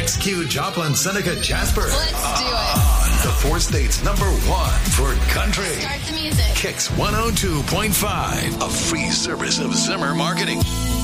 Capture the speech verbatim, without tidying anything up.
X Q Joplin Seneca Jasper. Let's do it. On the four states number one for country. Start the music. Kicks one oh two point five. A free service of Zimmer Marketing.